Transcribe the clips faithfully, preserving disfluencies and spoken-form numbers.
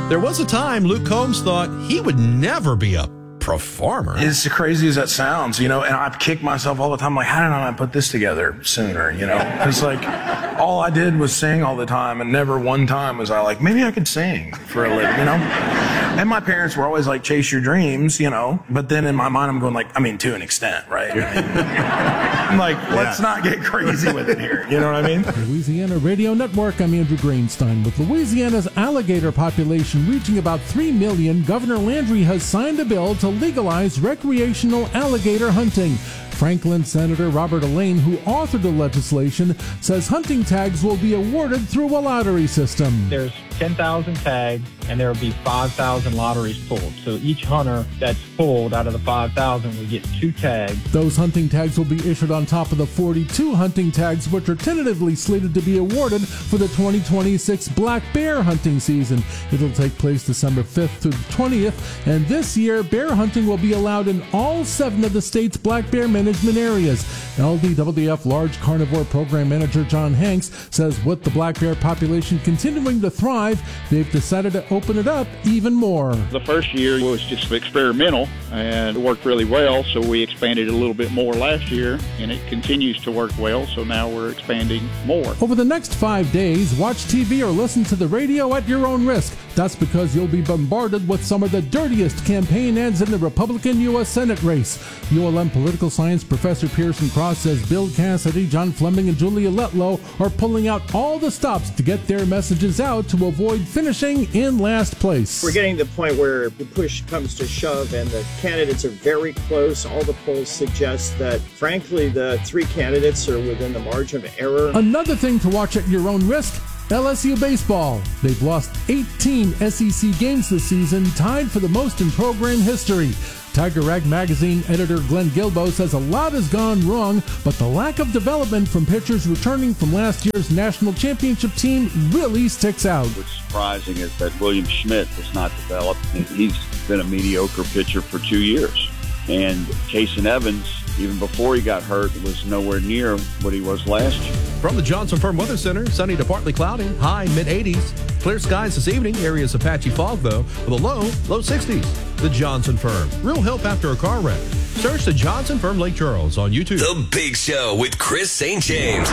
There was a time Luke Combs thought he would never be a performer. As crazy as that sounds, you know, and I kick myself all the time, like, how did I not put this together sooner, you know? Because, like, all I did was sing all the time, and never one time was I like, maybe I could sing for a living, you know? And my parents were always like, chase your dreams, you know? But then in my mind, I'm going like, I mean, to an extent, right? I mean, I'm like, let's yeah. not get crazy with it here, you know what I mean? Louisiana Radio Network, I'm Andrew Greenstein. With Louisiana's alligator population reaching about three million, Governor Landry has signed a bill to legalize recreational alligator hunting. Franklin Senator Robert Elaine, who authored the legislation, says hunting tags will be awarded through a lottery system. There's ten thousand tags, and there will be five thousand lotteries pulled. So each hunter that's pulled out of the five thousand will get two tags. Those hunting tags will be issued on top of the forty-two hunting tags, which are tentatively slated to be awarded for the twenty twenty-six black bear hunting season. It'll take place December fifth through the twentieth, and this year, bear hunting will be allowed in all seven of the state's black bear management areas. L D W F Large Carnivore Program Manager John Hanks says with the black bear population continuing to thrive, they've decided to open it up even more. The first year was just experimental and it worked really well, so we expanded a little bit more last year, and it continues to work well, so now we're expanding more. Over the next five days, watch T V or listen to the radio at your own risk. That's because you'll be bombarded with some of the dirtiest campaign ads in the Republican U S Senate race. U L M political science professor Pearson Cross says Bill Cassidy, John Fleming, and Julia Letlow are pulling out all the stops to get their messages out to avoid finishing in last place. We're getting to the point where the push comes to shove and the candidates are very close. All the polls suggest that, frankly, the three candidates are within the margin of error. Another thing to watch at your own risk, L S U baseball. They've lost eighteen S E C games this season, tied for the most in program history. Tiger Rag magazine editor Glenn Gilbo says a lot has gone wrong, but the lack of development from pitchers returning from last year's national championship team really sticks out. What's surprising is that William Schmidt has not developed. He's been a mediocre pitcher for two years. And Kason Evans, even before he got hurt, was nowhere near what he was last year. From the Johnson Firm Weather Center, sunny to partly cloudy, high mid eighties. Clear skies this evening, areas of patchy fog, though, with a low, low sixties. The Johnson Firm. Real help after a car wreck. Search the Johnson Firm Lake Charles on YouTube. The Big Show with Chris Saint James.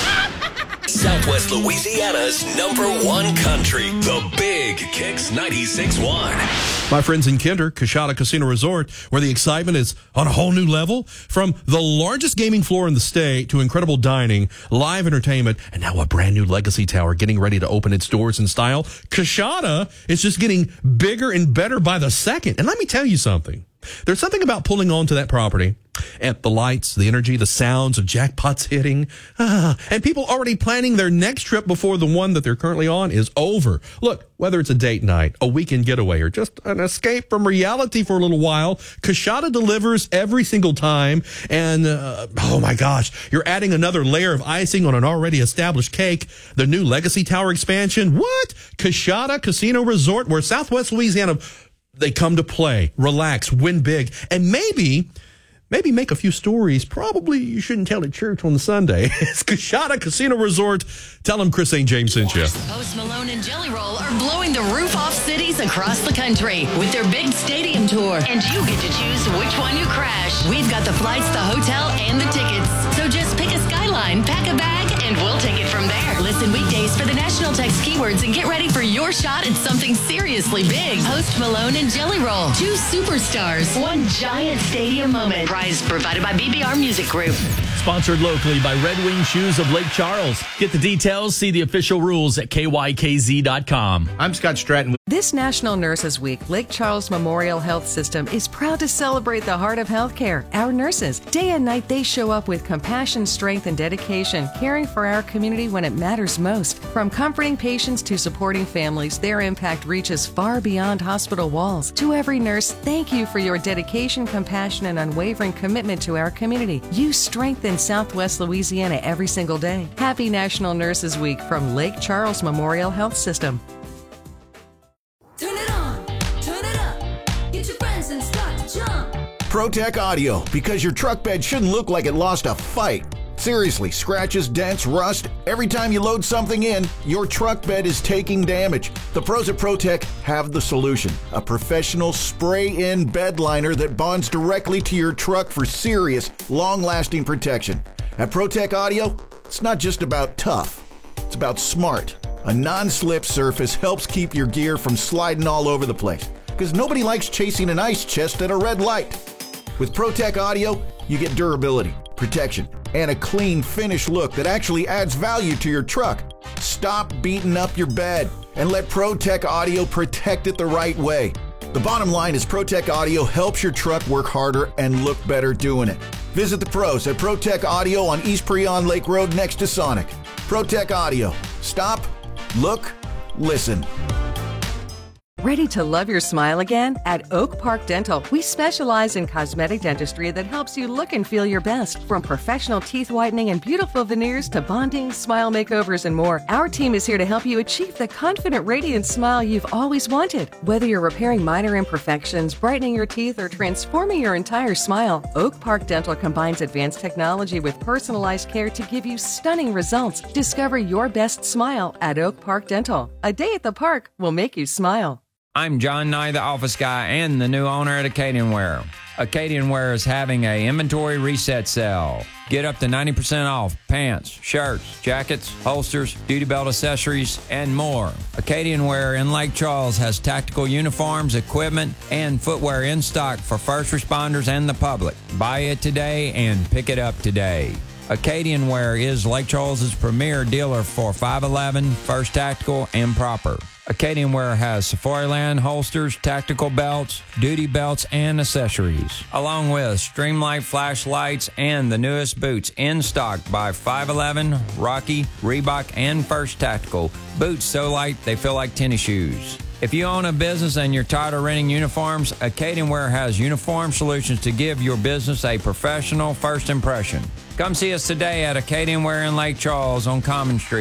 Southwest Louisiana's number one country. The Big Kicks ninety-six point one. My friends in Kinder, Coshada Casino Resort, where the excitement is on a whole new level. From the largest gaming floor in the state to incredible dining, live entertainment, and now a brand new Legacy Tower getting ready to open its doors in style. Coshada is just getting bigger and better by the second. And let me tell you something. There's something about pulling on to that property and the lights, the energy, the sounds of jackpots hitting, ah, and people already planning their next trip before the one that they're currently on is over. Look, whether it's a date night, a weekend getaway, or just an escape from reality for a little while, Coshada delivers every single time. And, uh, oh my gosh, you're adding another layer of icing on an already established cake. The new Legacy Tower expansion. What? Coshada Casino Resort, where Southwest Louisiana, they come to play, relax, win big, and maybe, maybe make a few stories. Probably you shouldn't tell at church on the Sunday. It's Coshada Casino Resort. Tell them Chris Saint James sent you. Post Malone and Jelly Roll are blowing the roof off cities across the country with their big stadium tour. And you get to choose which one you crash. We've got the flights, the hotel, and the tickets. So just pick a skyline, pack a bag, and we'll take it from there. Listen weekdays for the national text keywords and get ready for your shot at something seriously big. Post Malone and Jelly Roll. Two superstars. One giant stadium moment. Prize provided by B B R Music Group. Sponsored locally by Red Wing Shoes of Lake Charles. Get the details, see the official rules at K Y K Z dot com. I'm Scott Stratton. This National Nurses Week, Lake Charles Memorial Health System is proud to celebrate the heart of healthcare, our nurses. Day and night, they show up with compassion, strength, and dedication, caring for our community when it matters most. From comforting patients to supporting families, their impact reaches far beyond hospital walls. To every nurse, thank you for your dedication, compassion, and unwavering commitment to our community. You strengthen Southwest Louisiana every single day. Happy National Nurses Week from Lake Charles Memorial Health System. Turn it on, turn it up, get your friends and start to jump. ProTech Audio, because your truck bed shouldn't look like it lost a fight. Seriously, scratches, dents, rust, every time you load something in, your truck bed is taking damage. The pros at ProTech have the solution. A professional spray-in bed liner that bonds directly to your truck for serious, long-lasting protection. At ProTech Audio, it's not just about tough, it's about smart. A non-slip surface helps keep your gear from sliding all over the place, because nobody likes chasing an ice chest at a red light. With ProTech Audio, you get durability, protection, and a clean, finished look that actually adds value to your truck. Stop beating up your bed and let ProTech Audio protect it the right way. The bottom line is ProTech Audio helps your truck work harder and look better doing it. Visit the pros at ProTech Audio on East Preon Lake Road next to Sonic. ProTech Audio. Stop, look, listen. Ready to love your smile again? At Oak Park Dental, we specialize in cosmetic dentistry that helps you look and feel your best. From professional teeth whitening and beautiful veneers to bonding, smile makeovers, and more, our team is here to help you achieve the confident, radiant smile you've always wanted. Whether you're repairing minor imperfections, brightening your teeth, or transforming your entire smile, Oak Park Dental combines advanced technology with personalized care to give you stunning results. Discover your best smile at Oak Park Dental. A day at the park will make you smile. I'm John Nye, the office guy and the new owner at Acadian Wear. Acadian Wear is having a inventory reset sale. Get up to ninety percent off pants, shirts, jackets, holsters, duty belt accessories, and more. Acadian Wear in Lake Charles has tactical uniforms, equipment, and footwear in stock for first responders and the public. Buy it today and pick it up today. Acadian Wear is Lake Charles' premier dealer for five eleven, First Tactical, and Proper. Acadian Wear has Safariland holsters, tactical belts, duty belts, and accessories, along with Streamlight flashlights and the newest boots in stock by five eleven, Rocky, Reebok, and First Tactical. Boots so light they feel like tennis shoes. If you own a business and you're tired of renting uniforms, Acadian Wear has uniform solutions to give your business a professional first impression. Come see us today at Acadian Wear in Lake Charles on Common Street.